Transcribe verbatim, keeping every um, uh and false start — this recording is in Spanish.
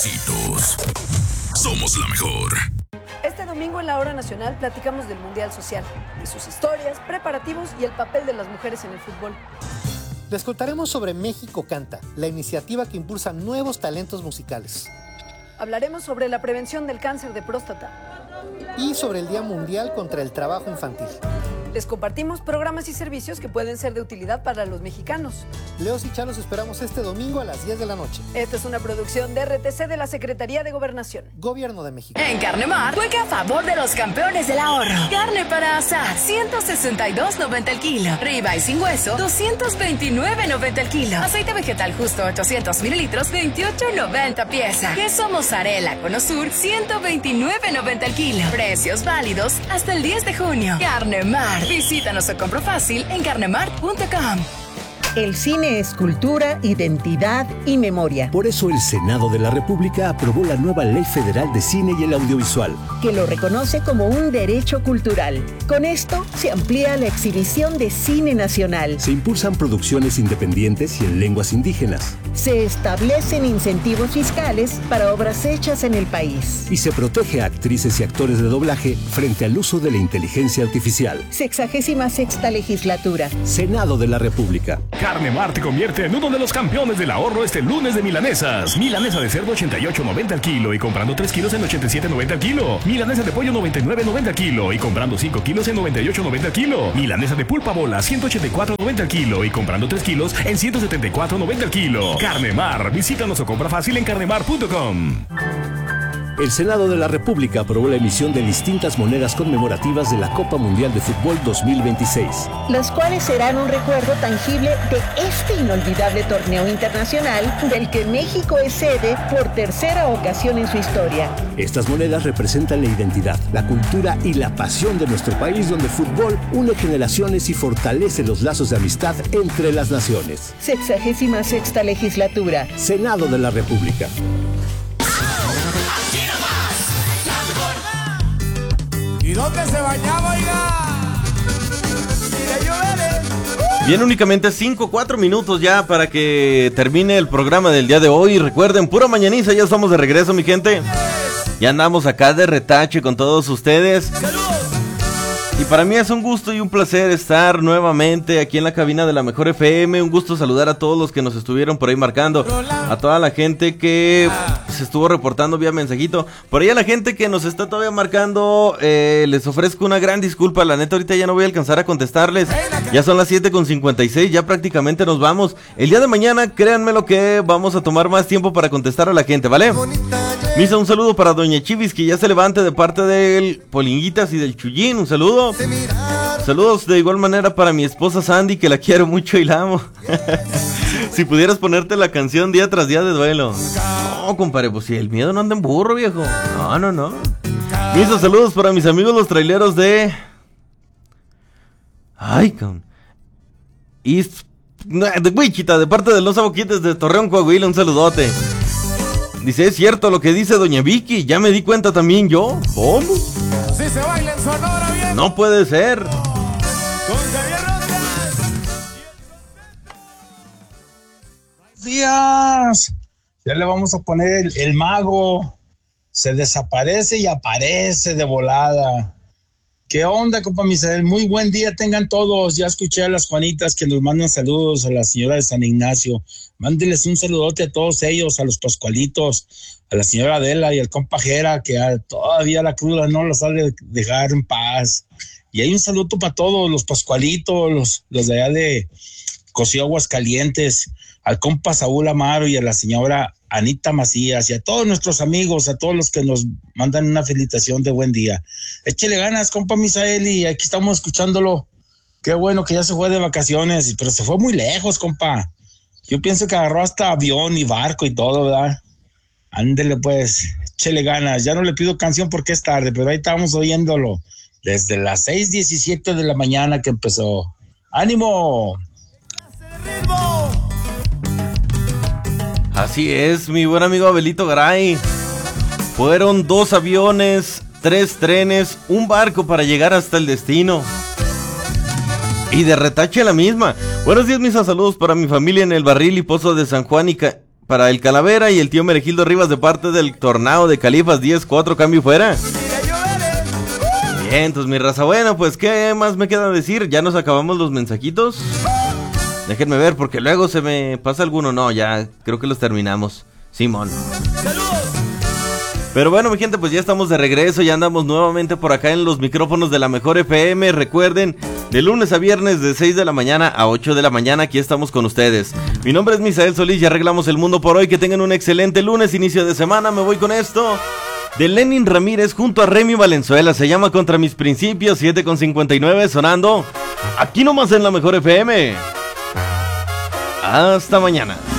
Somos la mejor. Este domingo en la Hora Nacional platicamos del Mundial Social, de sus historias, preparativos y el papel de las mujeres en el fútbol. Les contaremos sobre México Canta, la iniciativa que impulsa nuevos talentos musicales. Hablaremos sobre la prevención del cáncer de próstata. Y sobre el Día Mundial contra el Trabajo Infantil. Les compartimos programas y servicios que pueden ser de utilidad para los mexicanos. Leos y Chalos esperamos este domingo a las diez de la noche. Esta es una producción de R T C de la Secretaría de Gobernación. Gobierno de México. En Carnemar, juega a favor de los campeones del ahorro. Carne para asar, ciento sesenta y dos noventa el kilo. Ribeye sin hueso, doscientos veintinueve noventa el kilo. Aceite vegetal justo, ochocientos mililitros, veintiocho noventa pieza. Queso mozzarella Cono Sur, ciento veintinueve noventa el kilo. Precios válidos hasta el diez de junio. Carnemar. Visítanos o compro fácil en carnemart punto com. El cine es cultura, identidad y memoria. Por eso el Senado de la República aprobó la nueva Ley Federal de Cine y el Audiovisual, que lo reconoce como un derecho cultural. Con esto se amplía la exhibición de cine nacional. Se impulsan producciones independientes y en lenguas indígenas. Se establecen incentivos fiscales para obras hechas en el país. Y se protege a actrices y actores de doblaje frente al uso de la inteligencia artificial. Sexagésima sexta legislatura. Senado de la República. Carnemar te convierte en uno de los campeones del ahorro este lunes de milanesas. Milanesa de cerdo ochenta y ocho noventa al kilo y comprando tres kilos en ochenta y siete noventa al kilo. Milanesa de pollo noventa y nueve noventa al kilo y comprando cinco kilos en noventa y ocho noventa al kilo. Milanesa de pulpa bola ciento ochenta y cuatro noventa al kilo y comprando tres kilos en ciento setenta y cuatro noventa al kilo. Carnemar, visítanos o compra fácil en carnemar punto com. El Senado de la República aprobó la emisión de distintas monedas conmemorativas de la Copa Mundial de Fútbol dos mil veintiséis. Las cuales serán un recuerdo tangible de este inolvidable torneo internacional del que México es sede por tercera ocasión en su historia. Estas monedas representan la identidad, la cultura y la pasión de nuestro país, donde el fútbol une generaciones y fortalece los lazos de amistad entre las naciones. Sexagésima sexta legislatura. Senado de la República. ¿Y dónde se bañaba, oiga? Mira, yo veré. Bien, únicamente cinco, cuatro minutos ya para que termine el programa del día de hoy. Recuerden, pura mañaniza, ya estamos de regreso, mi gente. Ya andamos acá de retache con todos ustedes. ¡Saludos! Y para mí es un gusto y un placer estar nuevamente aquí en la cabina de la Mejor F M. Un gusto saludar a todos los que nos estuvieron por ahí marcando, a toda la gente que se estuvo reportando vía mensajito. Por ahí a la gente que nos está todavía marcando, eh, les ofrezco una gran disculpa. La neta, ahorita ya no voy a alcanzar a contestarles. Ya son las siete con cincuenta y seis, ya prácticamente nos vamos. El día de mañana, créanme lo que vamos a tomar más tiempo para contestar a la gente, ¿vale? Misa, un saludo para Doña Chivis, que ya se levante de parte del Polinguitas y del Chuyín. Un saludo. Saludos de igual manera para mi esposa Sandy, que la quiero mucho y la amo. Si pudieras ponerte la canción día tras día de duelo. No, compadre, pues si el miedo no anda en burro, viejo. No, no, no. Misa, saludos para mis amigos los traileros de... Ay, con... East... de Wichita, de parte de los Aboquites de Torreón, Coahuila. Un saludote. Dice, es cierto lo que dice Doña Vicky, ya me di cuenta también yo. ¿Cómo? Si se baila en Sonora, bien. No puede ser. Con Javier Rojas. Buenos días. Ya le vamos a poner el, el mago. Se desaparece y aparece de volada. ¿Qué onda, compa Misael? Muy buen día tengan todos. Ya escuché a las Juanitas que nos mandan saludos, a la señora de San Ignacio. Mándeles un saludote a todos ellos, a los Pascualitos, a la señora Adela y al compa Jera, que a, todavía la cruda no los sabe dejar en paz. Y hay un saludo para todos, los Pascualitos, los, los de allá de Cocío Aguascalientes, al compa Saúl Amaro y a la señora Anita Macías y a todos nuestros amigos, a todos los que nos mandan una felicitación de buen día. Échele ganas, compa Misael, y aquí estamos escuchándolo. Qué bueno que ya se fue de vacaciones, pero se fue muy lejos, compa. Yo pienso que agarró hasta avión y barco y todo, ¿verdad? Ándele pues, échele ganas. Ya no le pido canción porque es tarde, pero ahí estamos oyéndolo desde las seis diecisiete de la mañana que empezó. ¡Ánimo! Así es, mi buen amigo Abelito Garay. Fueron dos aviones, tres trenes, un barco para llegar hasta el destino. Y de retache la misma. Buenos días, mis saludos para mi familia en el Barril y Pozo de San Juan y Ca- para el Calavera y el tío Meregildo Rivas de parte del Tornado de Califas diez cuatro, cambio fuera. Bien, entonces mi raza, bueno, pues ¿qué más me queda decir? Ya nos acabamos los mensajitos. Déjenme ver porque luego se me pasa alguno. No, ya creo que los terminamos. Simón. Pero bueno, mi gente, pues ya estamos de regreso, ya andamos nuevamente por acá en los micrófonos de la Mejor F M. Recuerden, de lunes a viernes de seis de la mañana a ocho de la mañana, aquí estamos con ustedes. Mi nombre es Misael Solís y arreglamos el mundo por hoy. Que tengan un excelente lunes, inicio de semana. Me voy con esto de Lenin Ramírez junto a Remy Valenzuela. Se llama Contra Mis Principios, siete con cincuenta y nueve, sonando aquí nomás en la Mejor F M. Hasta mañana.